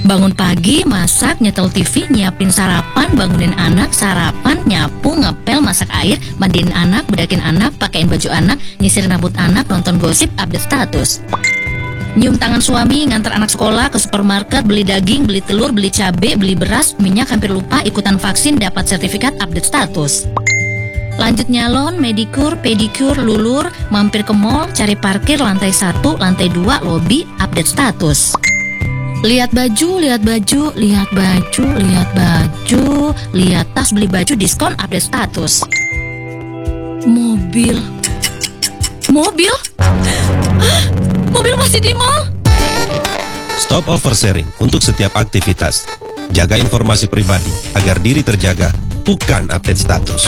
Bangun pagi, masak, nyetel TV, nyiapin sarapan, bangunin anak, sarapan, nyapu, ngepel, masak air, mandiin anak, bedakin anak, pakein baju anak, nyisirin rambut anak, nonton gosip, update status. Nyium tangan suami, ngantar anak sekolah, ke supermarket, beli daging, beli telur, beli cabai, beli beras, minyak, hampir lupa, ikutan vaksin, dapat sertifikat, update status. Lanjut nyalon, medikur, pedikur, lulur, mampir ke mall, cari parkir, lantai 1, lantai 2, lobi, update status. Lihat baju, lihat baju, lihat baju, lihat baju, lihat tas, beli baju, diskon, update status. Mobil. Mobil? Hah? Mobil masih di mall? Stop oversharing untuk setiap aktivitas. Jaga informasi pribadi agar diri terjaga, bukan update status.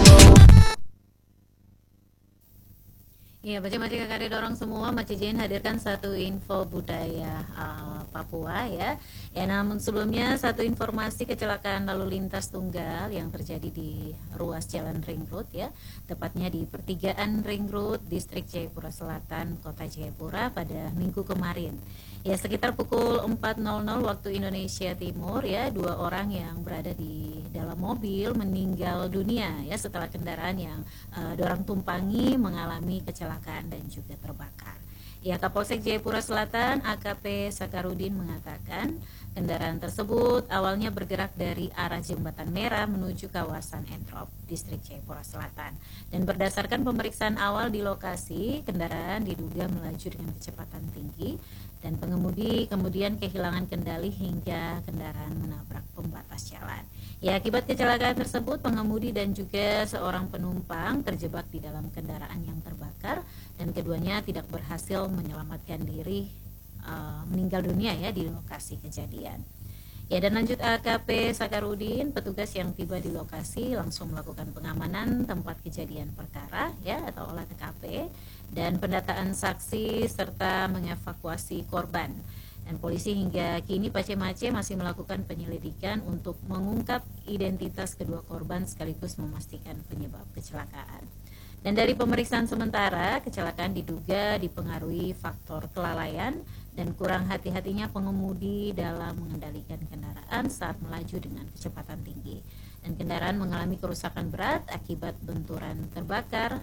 Ya, baca-baca kakak dorong semua, Maci Jane hadirkan satu info budaya Papua ya. Ya, namun sebelumnya satu informasi kecelakaan lalu lintas tunggal yang terjadi di ruas Jalan Ring Road ya, tepatnya di pertigaan Ring Road, Distrik Jayapura Selatan, Kota Jayapura pada Minggu kemarin. Ya, sekitar pukul 4.00 waktu Indonesia Timur ya, 2 orang yang berada di dalam mobil meninggal dunia ya setelah kendaraan yang dorong tumpangi mengalami kecelakaan dan juga terbakar. Ya, Kapolsek Jayapura Selatan AKP Sakarudin mengatakan kendaraan tersebut awalnya bergerak dari arah Jembatan Merah menuju kawasan Entrop, Distrik Jayapura Selatan. Dan berdasarkan pemeriksaan awal di lokasi, kendaraan diduga melaju dengan kecepatan tinggi dan pengemudi kemudian kehilangan kendali hingga kendaraan menabrak pembatas jalan. Ya, akibat kecelakaan tersebut pengemudi dan juga seorang penumpang terjebak di dalam kendaraan yang terbakar dan keduanya tidak berhasil menyelamatkan diri, meninggal dunia ya di lokasi kejadian. Ya, dan lanjut AKP Sakarudin, petugas yang tiba di lokasi langsung melakukan pengamanan tempat kejadian perkara ya atau olah TKP dan pendataan saksi serta mengevakuasi korban. Dan polisi hingga kini Pace-Mace masih melakukan penyelidikan untuk mengungkap identitas kedua korban sekaligus memastikan penyebab kecelakaan. Dan dari pemeriksaan sementara, kecelakaan diduga dipengaruhi faktor kelalaian dan kurang hati-hatinya pengemudi dalam mengendalikan kendaraan saat melaju dengan kecepatan tinggi. Dan kendaraan mengalami kerusakan berat akibat benturan terbakar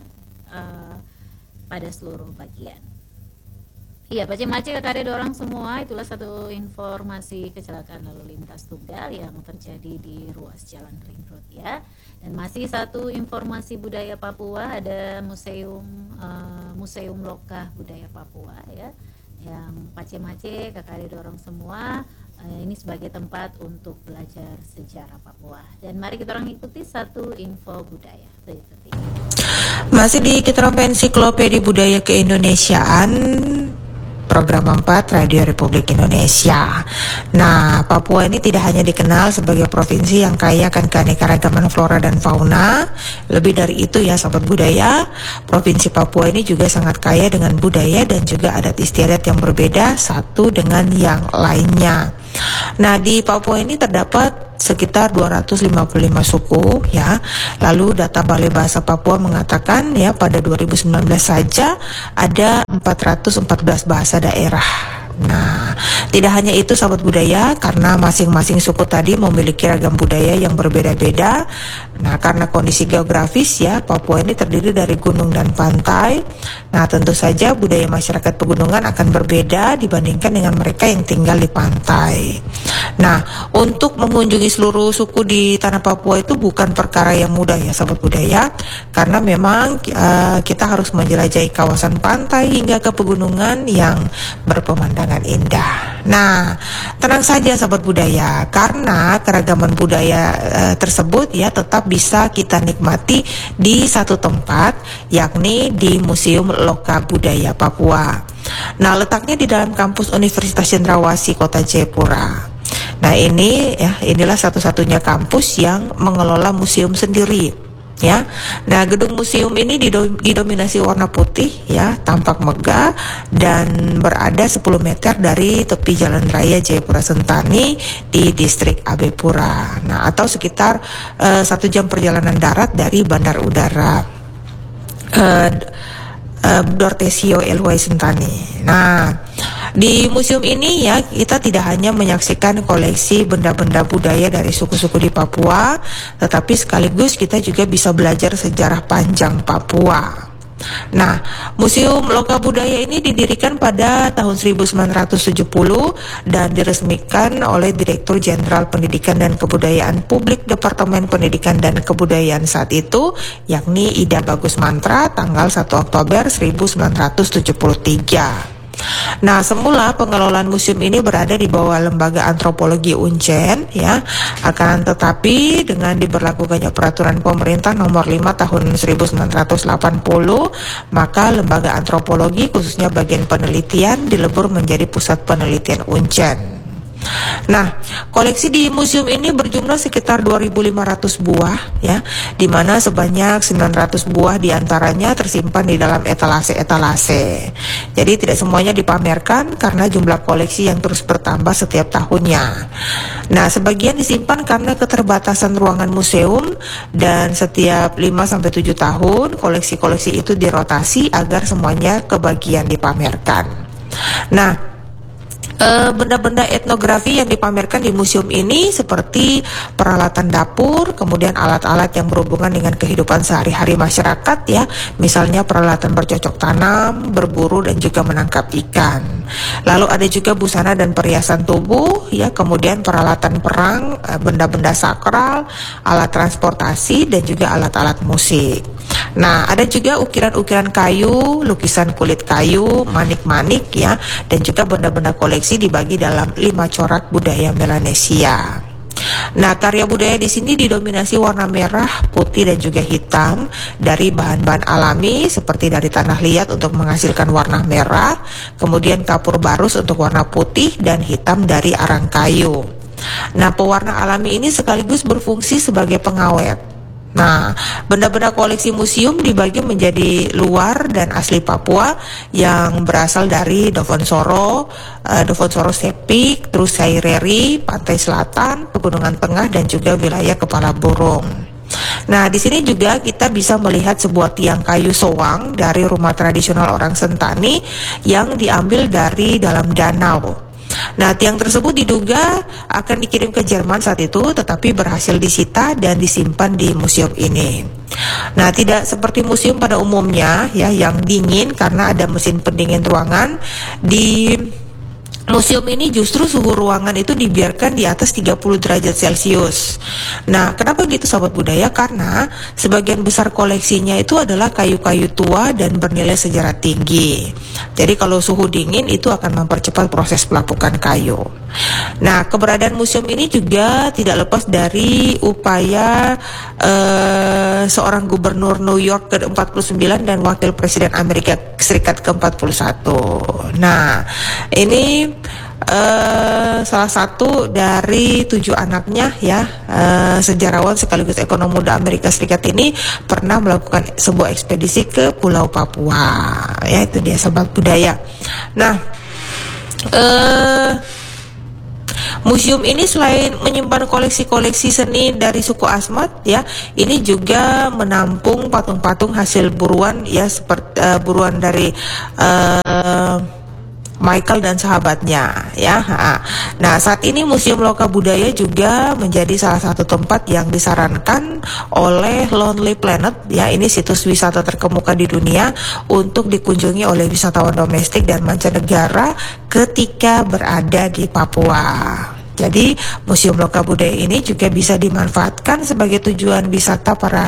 pada seluruh bagian. Iya, Pace-Mace kakak dorong semua, itulah satu informasi kecelakaan lalu lintas tunggal yang terjadi di ruas Jalan Ring Road ya. Dan masih satu informasi budaya Papua, ada Museum Lokah Budaya Papua ya, yang Pace-Mace kakak dorong semua. Ini sebagai tempat untuk belajar sejarah Papua. Dan mari kita orang ikuti satu info budaya berikut ini. Masih di Kita Ensiklopedia Budaya Keindonesiaan, program 4 Radio Republik Indonesia. Nah, Papua ini tidak hanya dikenal sebagai provinsi yang kaya akan keanekaragaman flora dan fauna. Lebih dari itu ya sahabat budaya, Provinsi Papua ini juga sangat kaya dengan budaya dan juga adat istiadat yang berbeda satu dengan yang lainnya. Nah, di Papua ini terdapat sekitar 255 suku ya. Lalu data Balai Bahasa Papua mengatakan ya pada 2019 saja ada 414 bahasa daerah. Nah, tidak hanya itu sahabat budaya, karena masing-masing suku tadi memiliki ragam budaya yang berbeda-beda. Nah, karena kondisi geografis ya, Papua ini terdiri dari gunung dan pantai. Nah, tentu saja budaya masyarakat pegunungan akan berbeda dibandingkan dengan mereka yang tinggal di pantai. Nah, untuk mengunjungi seluruh suku di tanah Papua itu bukan perkara yang mudah ya sahabat budaya, karena memang kita harus menjelajahi kawasan pantai hingga ke pegunungan yang berpemandangan indah. Nah, tenang saja sahabat budaya, karena keragaman budaya tersebut ya tetap bisa kita nikmati di satu tempat, yakni di Museum Lokah Budaya Papua. Nah, letaknya di dalam kampus Universitas Cendrawasih Kota Jayapura. Nah, inilah satu-satunya kampus yang mengelola museum sendiri. Ya, nah gedung museum ini didominasi warna putih ya, tampak megah dan berada 10 meter dari tepi jalan raya Jayapura Sentani di distrik Abepura. Nah, atau sekitar 1 jam perjalanan darat dari bandar udara Dortesio Eluai Sentani. Nah, di museum ini ya kita tidak hanya menyaksikan koleksi benda-benda budaya dari suku-suku di Papua, tetapi sekaligus kita juga bisa belajar sejarah panjang Papua. Nah, Museum Loka Budaya ini didirikan pada tahun 1970 dan diresmikan oleh Direktur Jenderal Pendidikan dan Kebudayaan Publik Departemen Pendidikan dan Kebudayaan saat itu, yakni Ida Bagus Mantra, tanggal 1 Oktober 1973. Nah, semula pengelolaan museum ini berada di bawah Lembaga Antropologi Uncen ya. Akan tetapi dengan diberlakukannya peraturan pemerintah nomor 5 tahun 1980, maka Lembaga Antropologi khususnya bagian penelitian dilebur menjadi Pusat Penelitian Uncen. Nah, koleksi di museum ini berjumlah sekitar 2.500 buah ya, di mana sebanyak 900 buah diantaranya tersimpan di dalam etalase-etalase. Jadi tidak semuanya dipamerkan karena jumlah koleksi yang terus bertambah setiap tahunnya. Nah, sebagian disimpan karena keterbatasan ruangan museum dan setiap 5-7 tahun koleksi-koleksi itu dirotasi agar semuanya kebagian dipamerkan. Nah, benda-benda etnografi yang dipamerkan di museum ini seperti peralatan dapur, kemudian alat-alat yang berhubungan dengan kehidupan sehari-hari masyarakat ya, misalnya peralatan bercocok tanam, berburu dan juga menangkap ikan. Lalu ada juga busana dan perhiasan tubuh ya, kemudian peralatan perang, benda-benda sakral, alat transportasi dan juga alat-alat musik. Nah, ada juga ukiran-ukiran kayu, lukisan kulit kayu, manik-manik ya, dan juga benda-benda koleksi dibagi dalam 5 corak budaya Melanesia. Nah, karya budaya di sini didominasi warna merah, putih dan juga hitam dari bahan-bahan alami seperti dari tanah liat untuk menghasilkan warna merah, kemudian kapur barus untuk warna putih dan hitam dari arang kayu. Nah, pewarna alami ini sekaligus berfungsi sebagai pengawet. Nah, benda-benda koleksi museum dibagi menjadi luar dan asli Papua yang berasal dari Dofonsoro Sepik, terus Saireri, Pantai Selatan, Pegunungan Tengah dan juga wilayah Kepala Burung. Nah, di sini juga kita bisa melihat sebuah tiang kayu sowang dari rumah tradisional orang Sentani yang diambil dari dalam danau. Nah, tiang tersebut diduga akan dikirim ke Jerman saat itu, tetapi berhasil disita dan disimpan di museum ini. Nah, tidak seperti museum pada umumnya ya, yang dingin karena ada mesin pendingin ruangan. Di museum ini justru suhu ruangan itu dibiarkan di atas 30 derajat Celcius. Nah, kenapa gitu sahabat budaya? Karena sebagian besar koleksinya itu adalah kayu-kayu tua dan bernilai sejarah tinggi. Jadi kalau suhu dingin itu akan mempercepat proses pelapukan kayu. Nah, keberadaan museum ini juga tidak lepas dari upaya seorang gubernur New York ke-49 dan wakil presiden Amerika Serikat ke-41. Nah, ini salah satu dari 7 anaknya ya, sejarawan sekaligus ekonom muda Amerika Serikat ini pernah melakukan sebuah ekspedisi ke Pulau Papua. Ya, itu dia sahabat budaya. Nah, museum ini selain menyimpan koleksi-koleksi seni dari suku Asmat ya, ini juga menampung patung-patung hasil buruan ya, seperti buruan dari Michael dan sahabatnya ya. Nah, saat ini Museum Loka Budaya juga menjadi salah satu tempat yang disarankan oleh Lonely Planet ya. Ini situs wisata terkemuka di dunia untuk dikunjungi oleh wisatawan domestik dan mancanegara ketika berada di Papua. Jadi Museum Loka Budaya ini juga bisa dimanfaatkan sebagai tujuan wisata para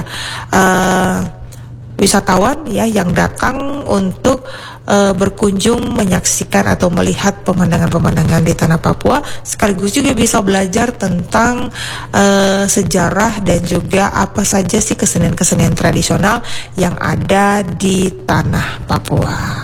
wisatawan ya yang datang untuk berkunjung menyaksikan atau melihat pemandangan-pemandangan di tanah Papua, sekaligus juga bisa belajar tentang sejarah dan juga apa saja sih kesenian-kesenian tradisional yang ada di tanah Papua.